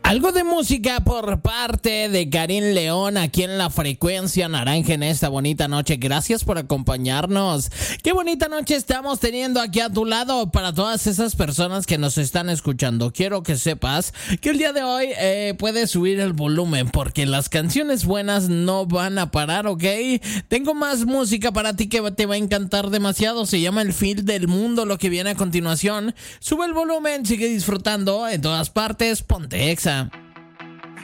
Algo de música por parte de Karim León aquí en la frecuencia naranja en esta bonita noche. Gracias por acompañarnos. Qué bonita noche estamos teniendo aquí a tu lado para todas esas personas que nos están escuchando. Quiero que sepas que el día de hoy puedes subir el volumen porque las canciones buenas no van a parar, ¿ok? Tengo más música para ti que te va a encantar demasiado. Se llama El Fin del Mundo, lo que viene a continuación. Sube el volumen, sigue disfrutando en todas partes. Ponte Exa.